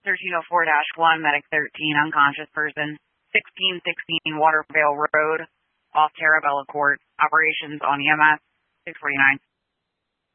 1304-1, medic 13, unconscious person, 1616 Watervale Road, off Terabella Court, operations on EMS 649.